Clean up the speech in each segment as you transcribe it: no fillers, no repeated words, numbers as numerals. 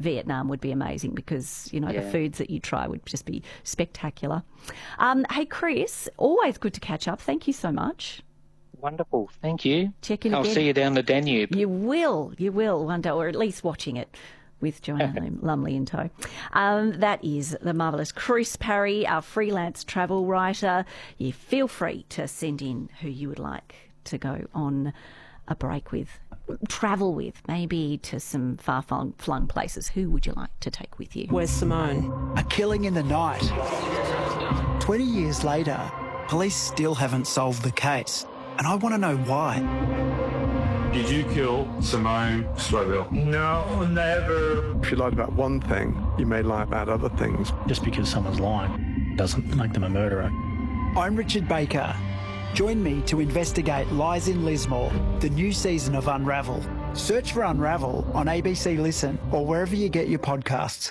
Vietnam would be amazing because, the foods that you try would just be spectacular. Hey, Chris, always good to catch up. Thank you so much. Wonderful. Thank you. Check in I'll again. see you down the Danube. You will one day, or at least watching it with Joanna Lumley in tow. That is the marvellous Chris Parry, our freelance travel writer. You feel free to send in who you would like to go on a break with, travel with, maybe to some far-flung places. Who would you like to take with you? Where's Simone? A killing in the night. 20 years later, police still haven't solved the case. And I want to know why. Did you kill Simone Stroville? No, never. If you lied about one thing, you may lie about other things. Just because someone's lying doesn't make them a murderer. I'm Richard Baker. Join me to investigate Lies in Lismore, the new season of Unravel. Search for Unravel on ABC Listen or wherever you get your podcasts.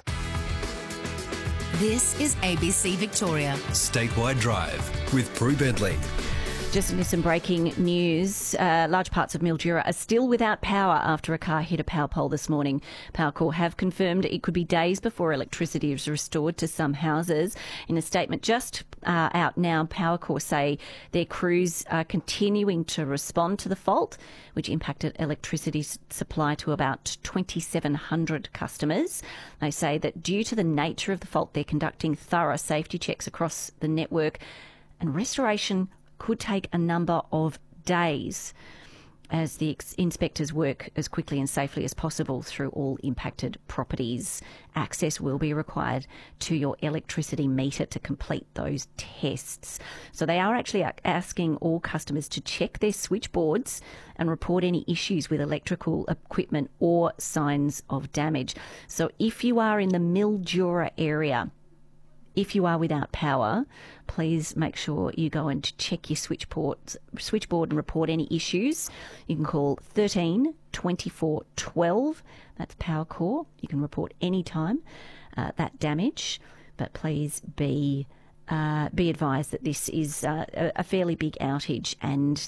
This is ABC Victoria. Statewide Drive with Prue Bentley. Just into some breaking news. Large parts of Mildura are still without power after a car hit a power pole this morning. Powercor have confirmed it could be days before electricity is restored to some houses. In a statement just out now, Powercor say their crews are continuing to respond to the fault, which impacted electricity supply to about 2,700 customers. They say that due to the nature of the fault, they're conducting thorough safety checks across the network, and restoration could take a number of days as the inspectors work as quickly and safely as possible through all impacted properties. Access will be required to your electricity meter to complete those tests. So they are actually asking all customers to check their switchboards and report any issues with electrical equipment or signs of damage. So if you are in the Mildura area, if you are without power, please make sure you go and check your switchboard and report any issues. You can call 13 24 12. That's Powercor. You can report any time that damage, but please be advised that this is a fairly big outage, and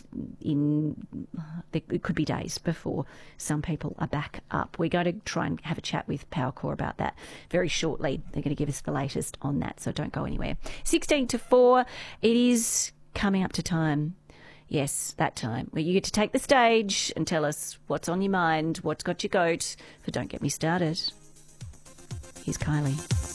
it could be days before some people are back up. We're going to try and have a chat with Powercor about that very shortly. They're going to give us the latest on that, so don't go anywhere. 16 to 4, it is coming up to time. Yes, that time where you get to take the stage and tell us what's on your mind, what's got your goat for Don't Get Me Started. Here's Kylie.